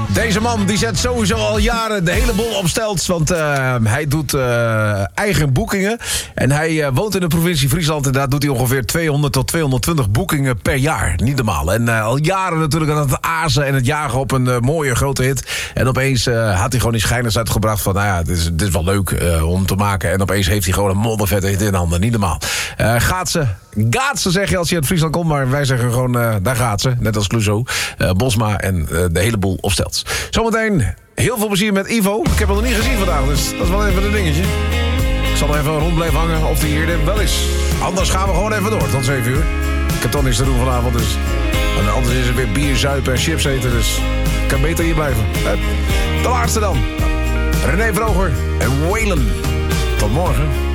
Deze man die zet sowieso al jaren de hele boel op stelt. Want hij doet eigen boekingen. En hij woont in de provincie Friesland. En daar doet hij ongeveer 200 tot 220 boekingen per jaar. Niet normaal. En al jaren natuurlijk aan het azen en het jagen op een mooie grote hit. En opeens had hij gewoon iets schijners uitgebracht van... nou ja, dit is wel leuk om te maken. En opeens heeft hij gewoon een moddervette hit in handen. Niet normaal. Gaat ze zeg je als je uit Friesland komt. Maar wij zeggen gewoon, daar gaat ze. Net als Clouseau, Bosma en de hele boel op stelt. Zometeen heel veel plezier met Ivo. Ik heb hem nog niet gezien vandaag, dus dat is wel even een dingetje. Ik zal nog even rond blijven hangen of die hier wel is. Anders gaan we gewoon even door tot 7 uur. Ik heb toch niks te doen vanavond, dus... En anders is er weer bier, zuipen en chips eten, dus... ik kan beter hier blijven. De laatste dan. René Vroger en Waylon. Tot morgen.